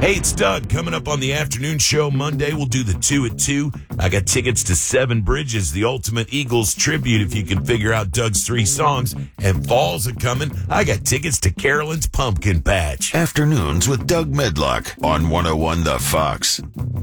Hey, it's Doug. Coming up on the afternoon show Monday, we'll do the 2 at 2. I got tickets to Seven Bridges, the Ultimate Eagles tribute, if you can figure out Doug's 3 songs. And fall's a coming. I got tickets to Carolyn's Pumpkin Patch. Afternoons with Doug Medlock on 101 The Fox.